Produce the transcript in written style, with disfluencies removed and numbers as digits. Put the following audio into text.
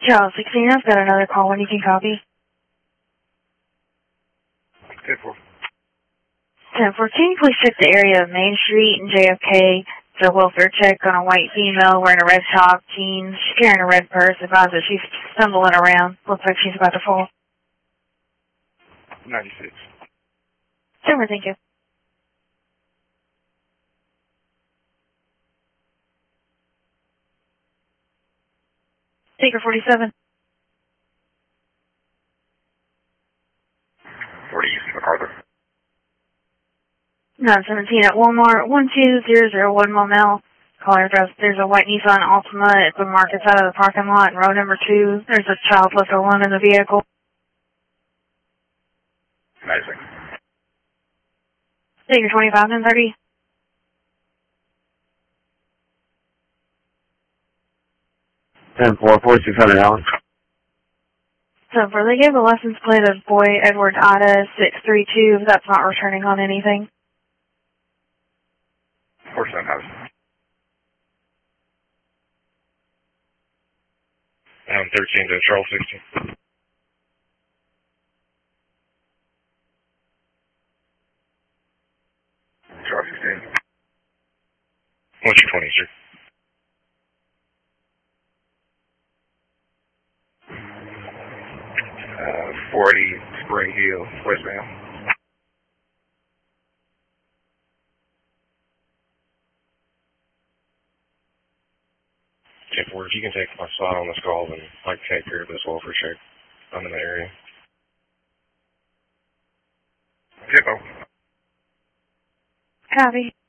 Charles 16, I've got another call when you can copy. 10-4. 10-4, can you please check the area of Main Street and JFK? It's a welfare check on a white female wearing a red top, jeans. She's carrying a red purse. Advise that she's stumbling around. Looks like she's about to fall. 96. 10-4, thank you. Taker 47. 40 East MacArthur. 917 at Walmart, 12001 Monell. Caller address, there's a white Nissan Altima at the market side of the parking lot in row number 2. There's a child left alone in the vehicle. 96. Taker 25 and 30. 10-4, 4600 Allen. 10-4, they gave a license plate of boy Edward Ida 632 if that's not returning on anything. 47 House. 13 to Charles 16. Charles 16. What's your 20, sir? Uh, 40 Spring Hill, westbound. If you can take my spot on this call, then I can take care of this welfare check. I'm in the area. Tippo. Copy.